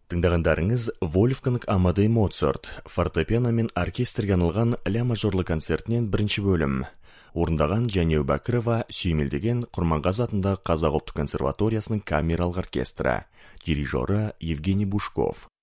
Тыңдағандарыңыз Вольфганг Амадей Моцарт фортепиано мен оркестрге арналған ля мажорлы концертінен бірінші бөлім. Орындаған Жәнеу Бәкірова сүйемелдеген Құрманғазы атындағы Қазақ ұлттық консерваториясының камералық оркестрі, дирижері Евгений Бушков.